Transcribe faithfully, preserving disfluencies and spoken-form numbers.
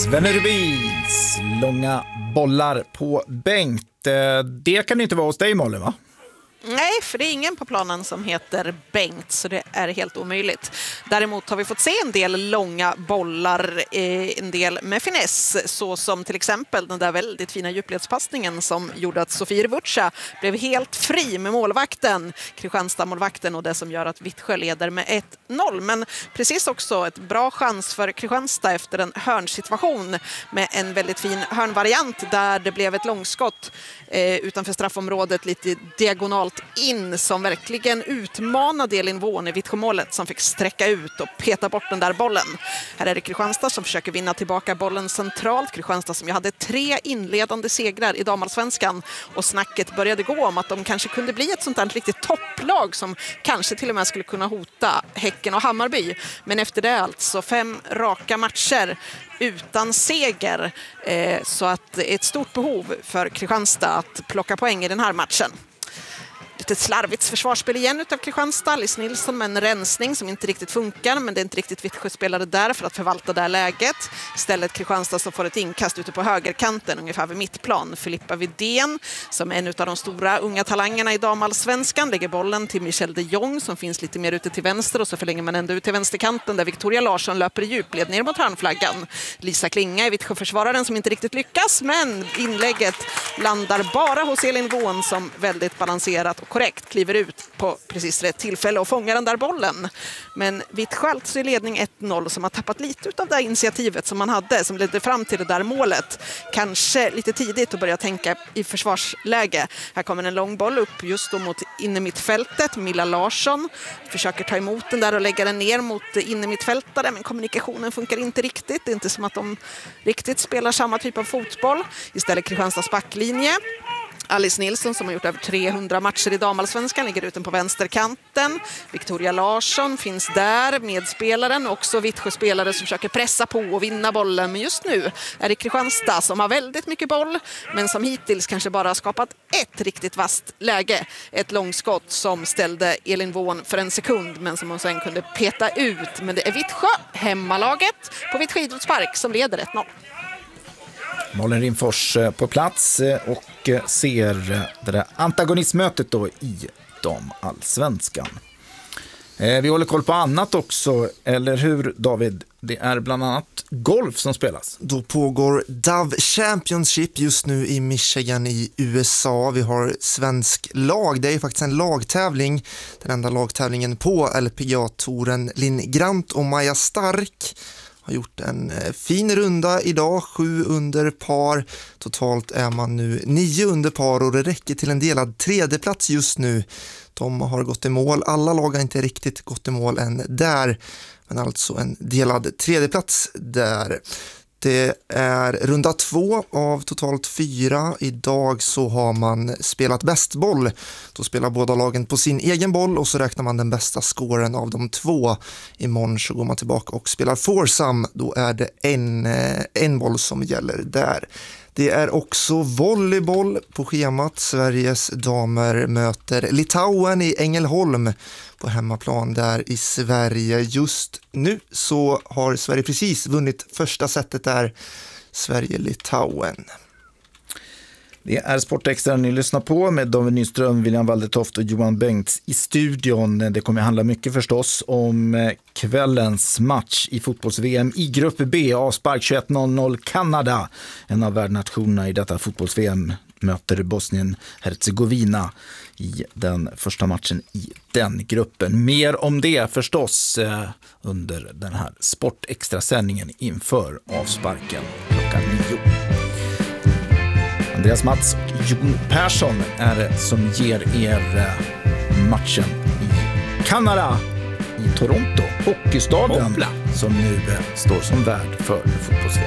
Svenne Rubins långa bollar på Bengt. Det kan inte vara hos dig, Malin, va? Nej, för det är ingen på planen som heter Bengt, så det är helt omöjligt. Däremot har vi fått se en del långa bollar, en del med finess, så som till exempel den där väldigt fina djupledspassningen som gjorde att Sofie Revutsa blev helt fri med målvakten, Kristianstad-målvakten, och det som gör att Vittsjö leder med ett noll. Men precis också ett bra chans för Kristianstad efter en hörnsituation med en väldigt fin hörnvariant där det blev ett långskott eh, utanför straffområdet, lite diagonalt in, som verkligen utmanade Elin Vån i Vittsjömålet, som fick sträcka ut och peta bort den där bollen. Här är det Kristianstad som försöker vinna tillbaka bollen centralt. Kristianstad som ju hade tre inledande segrar i damallsvenskan, och snacket började gå om att de kanske kunde bli ett sånt där riktigt topplag som kanske till och med skulle kunna hota Häcken och Hammarby. Men efter det alltså fem raka matcher utan seger, eh, så att det är ett stort behov för Kristianstad att plocka poäng i den här matchen. Lite slarvigt försvarsspel igen utav Kristianstad. Alice Nilsson med en rensning som inte riktigt funkar, men det är inte riktigt Vittsjö-spelare där för att förvalta det här läget. Istället Kristianstad som får ett inkast ute på högerkanten, ungefär vid mittplan. Filippa Widén, som är en av de stora unga talangerna i damallsvenskan, lägger bollen till Michelle de Jong som finns lite mer ute till vänster, och så förlänger man ändå ut till vänsterkanten där Victoria Larsson löper i djupled ner mot hörnflaggan. Lisa Klinga är Vittsjö-försvararen som inte riktigt lyckas, men inlägget landar bara hos Elin Vån som väldigt balanserat och korrekt kliver ut på precis rätt tillfälle och fångar den där bollen. Men Vittsjö alltså i ledning ett noll, som har tappat lite av det initiativet som man hade, som ledde fram till det där målet. Kanske lite tidigt att börja tänka i försvarsläge. Här kommer en lång boll upp just då mot innermittfältet. Milla Larsson försöker ta emot den där och lägga den ner mot innermittfältare, men kommunikationen funkar inte riktigt. Det är inte som att de riktigt spelar samma typ av fotboll. Istället Kristianstads backlinje. Alice Nilsson som har gjort över trehundra matcher i damallsvenskan ligger uten på vänsterkanten. Victoria Larsson finns där, medspelaren, också Vittsjö-spelare som försöker pressa på och vinna bollen. Men just nu är det Kristianstad som har väldigt mycket boll, men som hittills kanske bara har skapat ett riktigt vasst läge. Ett långskott som ställde Elin Vån för en sekund, men som hon sen kunde peta ut. Men det är Vittsjö, hemmalaget på Vittsjö idrottspark, som leder ett noll. Malin Rimfors på plats och ser det där antagonistmötet då i damallsvenskan. Vi håller koll på annat också, eller hur, David? Det är bland annat golf som spelas. Då pågår Dove Championship just nu i Michigan i U S A. Vi har svensk lag. Det är faktiskt en lagtävling. Den enda lagtävlingen på L P G A-touren. Linn Grant och Maja Stark har gjort en fin runda idag, sju under par. Totalt är man nu nio under par, och det räcker till en delad tredjeplats just nu. De har gått i mål. Alla lag har inte riktigt gått i mål än där, men alltså en delad tredjeplats där. Det är runda två av totalt fyra. Idag så har man spelat bästboll. Då spelar båda lagen på sin egen boll, och så räknar man den bästa scoren av de två. Imorgon så går man tillbaka och spelar foursome. Då är det en, en boll som gäller där. Det är också volleyboll på schemat. Sveriges damer möter Litauen i Ängelholm på hemmaplan där i Sverige. Just nu så har Sverige precis vunnit första setet där, Sverige-Litauen. Det är Sportextra ni lyssnar på med David Nyström, William Waldertoft och Johan Bengts i studion. Det kommer handla mycket förstås om kvällens match i fotbolls-V M i grupp B, avspark tjugoett noll noll. Kanada, en av värdnationerna i detta fotbolls-V M, möter Bosnien-Herzegovina i den första matchen i den gruppen. Mer om det förstås eh, under den här Sportextra-sändningen inför avsparken klockan nio. Andreas Mats och Jon Persson är det som ger er matchen i Kanada, i Toronto, hockeystaden, Hoppla, som nu står som värd för fotbolls-V